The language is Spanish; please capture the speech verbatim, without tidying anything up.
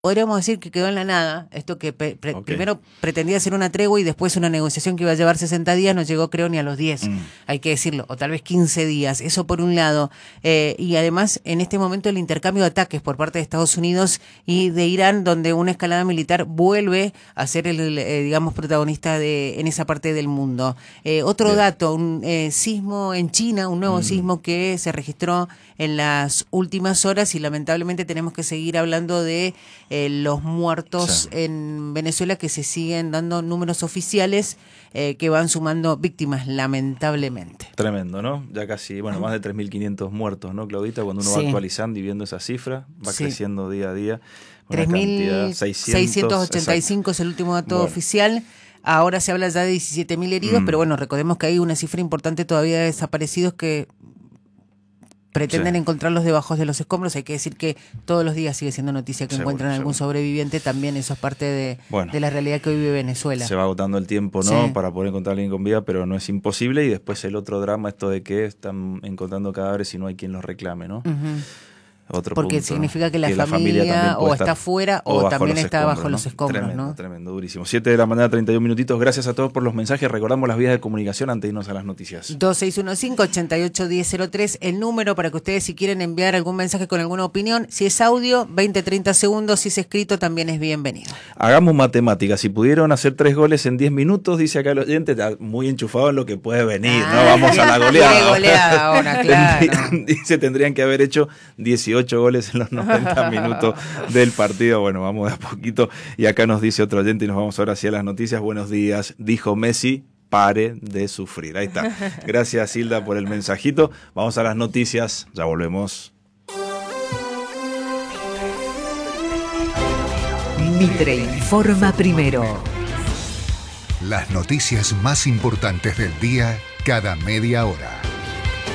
podríamos decir que quedó en la nada, esto que pre- pre- Okay. primero pretendía ser una tregua y después una negociación que iba a llevar sesenta días, no llegó creo ni a los diez, Mm. hay que decirlo, o tal vez quince días, eso por un lado. Eh, y además en este momento el intercambio de ataques por parte de Estados Unidos y de Irán, donde una escalada militar vuelve a ser el, el, eh, digamos, protagonista de en esa parte del mundo. Eh, otro Bien. dato, un eh, sismo en China, un nuevo Mm. sismo que se registró en las últimas horas y lamentablemente tenemos que seguir hablando de eh, los muertos Sí. en Venezuela, que se siguen dando números oficiales eh, que van sumando víctimas, lamentablemente. Tremendo, ¿no? Ya casi, bueno, más de tres mil quinientos muertos, ¿no, Claudita? Cuando uno Sí. va actualizando y viendo esa cifra, va Sí. creciendo día a día. Una tres mil cantidad, seiscientos ochenta y cinco es el último dato Bueno. oficial. Ahora se habla ya de diecisiete mil heridos, Mm. pero bueno, recordemos que hay una cifra importante todavía de desaparecidos que pretenden Sí. encontrarlos debajo de los escombros. Hay que decir que todos los días sigue siendo noticia que Seguro, encuentran algún seguro. sobreviviente. También eso es parte de, Bueno. de la realidad que hoy vive Venezuela. Se va agotando el tiempo, ¿no? Sí. Para poder encontrar a alguien con vida, pero no es imposible. Y después el otro drama, esto de que están encontrando cadáveres y no hay quien los reclame, ¿no? Ujú. Otro Porque punto, significa que la la familia también puede o está estar- fuera o bajo también los está escombros, bajo los escombros, Tremendo, ¿no? tremendo, durísimo. siete de la mañana, treinta y un minutitos. Gracias a todos por los mensajes. Recordamos las vías de comunicación antes de irnos a las noticias. dos seis uno cinco, ocho ocho uno cero cero tres, el número para que ustedes, si quieren enviar algún mensaje con alguna opinión, si es audio, veinte, treinta segundos, si es escrito también es bienvenido. Hagamos matemáticas. Si pudieron hacer tres goles en diez minutos, dice acá el oyente, está muy enchufado en lo que puede venir, ¿no? Ah, Vamos a la quiere goleada. goleada ahora, claro. Dice, tendrían que haber hecho dieciocho goles en los noventa minutos del partido. Bueno, vamos de a poquito. Y acá nos dice otro oyente y nos vamos ahora hacia las noticias. Buenos días. Dijo Messi, pare de sufrir. Ahí está. Gracias, Hilda, por el mensajito. Vamos a las noticias. Ya volvemos. Mitre informa primero. Las noticias más importantes del día cada media hora.